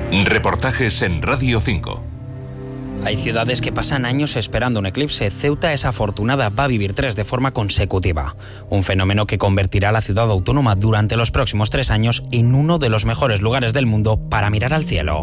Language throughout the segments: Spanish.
Reportajes en Radio 5. Hay ciudades que pasan años esperando un eclipse. Ceuta es afortunada, va a vivir 3 de forma consecutiva. Un fenómeno que convertirá a la ciudad autónoma durante los próximos 3 años en uno de los mejores lugares del mundo para mirar al cielo.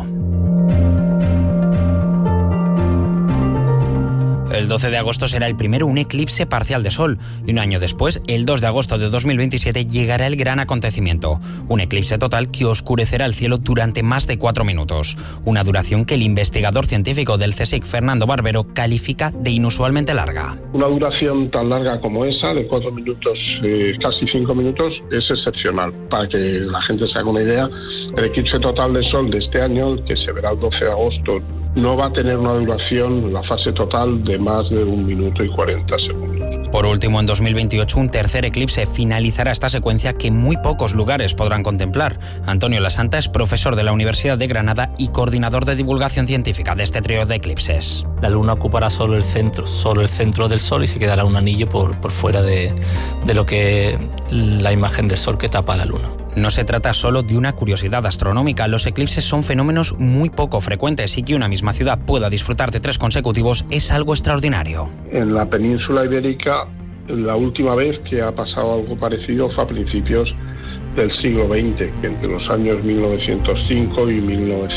El 12 de agosto será el primero un eclipse parcial de sol y un año después, el 2 de agosto de 2027, llegará el gran acontecimiento. Un eclipse total que oscurecerá el cielo durante más de 4 minutos. Una duración que el investigador científico del CSIC, Fernando Barbero, califica de inusualmente larga. Una duración tan larga como esa, de 4 minutos, casi 5 minutos, es excepcional. Para que la gente se haga una idea, el eclipse total de sol de este año, que se verá el 12 de agosto, no va a tener una duración, la fase total, de más de 1 minuto y 40 segundos. Por último, en 2028, un tercer eclipse finalizará esta secuencia que muy pocos lugares podrán contemplar. Antonio Lasanta es profesor de la Universidad de Granada y coordinador de divulgación científica de este trío de eclipses. La luna ocupará solo el centro del sol y se quedará un anillo por fuera de lo que la imagen del sol que tapa la luna. No se trata solo de una curiosidad astronómica, los eclipses son fenómenos muy poco frecuentes y que una misma ciudad pueda disfrutar de 3 consecutivos es algo extraordinario. En la península ibérica, la última vez que ha pasado algo parecido fue a principios del siglo XX, que entre los años 1905 y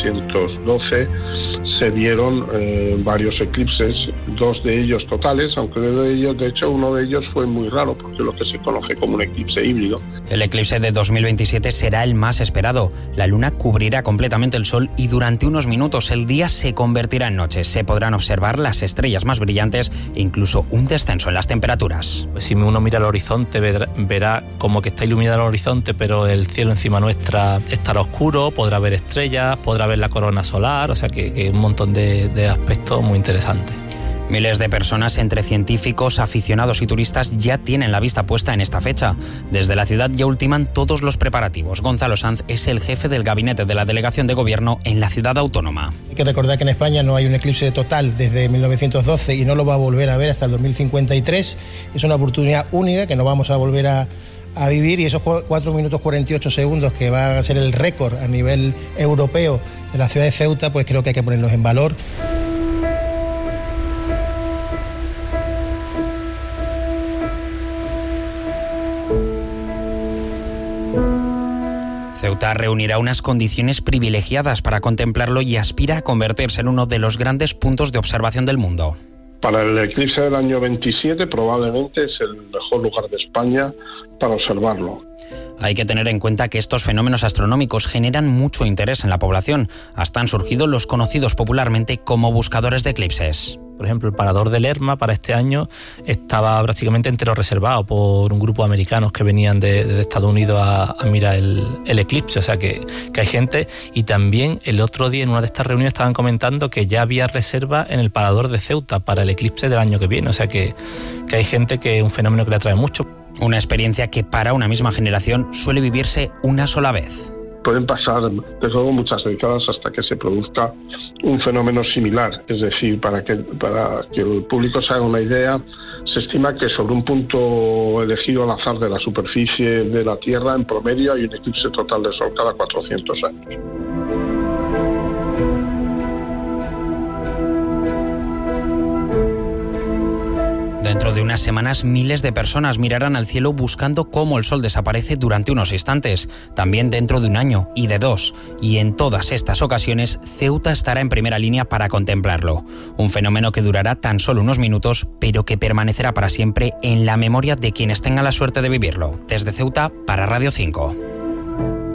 1912 se dieron varios eclipses, 2 de ellos totales, aunque de hecho uno de ellos fue muy raro, porque es lo que se conoce como un eclipse híbrido. El eclipse de 2027 será el más esperado. La luna cubrirá completamente el sol y durante unos minutos el día se convertirá en noche. Se podrán observar las estrellas más brillantes e incluso un descenso en las temperaturas. Pues si uno mira al horizonte verá como que está iluminado el horizonte, pero el cielo encima nuestra estará oscuro, podrá ver estrellas, podrá ver la corona solar, o sea que un montón de aspectos muy interesantes. Miles de personas, entre científicos, aficionados y turistas, ya tienen la vista puesta en esta fecha. Desde la ciudad ya ultiman todos los preparativos. Gonzalo Sanz es el jefe del gabinete de la delegación de gobierno en la ciudad autónoma. Hay que recordar que en España no hay un eclipse total desde 1912 y no lo va a volver a ver hasta el 2053. Es una oportunidad única que no vamos a volver a vivir, y esos 4 minutos 48 segundos que va a ser el récord a nivel europeo de la ciudad de Ceuta, pues creo que hay que ponerlos en valor. Ceuta reunirá unas condiciones privilegiadas para contemplarlo y aspira a convertirse en uno de los grandes puntos de observación del mundo. Para el eclipse del año 27 probablemente es el mejor lugar de España para observarlo. Hay que tener en cuenta que estos fenómenos astronómicos generan mucho interés en la población. Hasta han surgido los conocidos popularmente como buscadores de eclipses. Por ejemplo, el Parador de Lerma para este año estaba prácticamente entero reservado por un grupo de americanos que venían de Estados Unidos a mirar el eclipse. O sea que hay gente. Y también el otro día en una de estas reuniones estaban comentando que ya había reserva en el Parador de Ceuta para el eclipse del año que viene. O sea que hay gente que es un fenómeno que le atrae mucho. Una experiencia que para una misma generación suele vivirse una sola vez. Pueden pasar, desde luego, muchas décadas hasta que se produzca un fenómeno similar. Es decir, para que el público se haga una idea, se estima que sobre un punto elegido al azar de la superficie de la Tierra, en promedio hay un eclipse total de sol cada 400 años. Dentro de unas semanas, miles de personas mirarán al cielo buscando cómo el sol desaparece durante unos instantes. También dentro de un año y de 2. Y en todas estas ocasiones, Ceuta estará en primera línea para contemplarlo. Un fenómeno que durará tan solo unos minutos, pero que permanecerá para siempre en la memoria de quienes tengan la suerte de vivirlo. Desde Ceuta, para Radio 5.